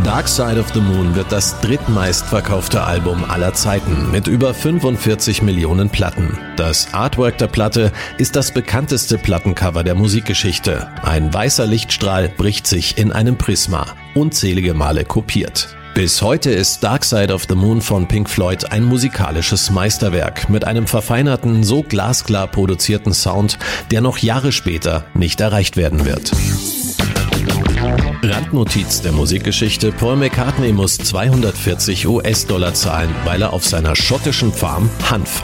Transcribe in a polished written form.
Dark Side of the Moon wird das drittmeistverkaufte Album aller Zeiten mit über 45 Millionen Platten. Das Artwork der Platte ist das bekannteste Plattencover der Musikgeschichte. Ein weißer Lichtstrahl bricht sich in einem Prisma, unzählige Male kopiert. Bis heute ist Dark Side of the Moon von Pink Floyd ein musikalisches Meisterwerk mit einem verfeinerten, so glasklar produzierten Sound, der noch Jahre später nicht erreicht werden wird. Randnotiz der Musikgeschichte: Paul McCartney muss $240 zahlen, weil er auf seiner schottischen Farm Hanf